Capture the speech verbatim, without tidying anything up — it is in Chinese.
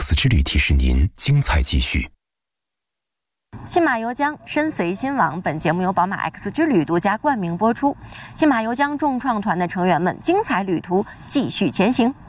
X 之旅提示您精彩继续。 新马游江，身随心往。本节目由宝马 X 之旅独家冠名播出。新马游江众创团的成员们，精彩旅途继续前行。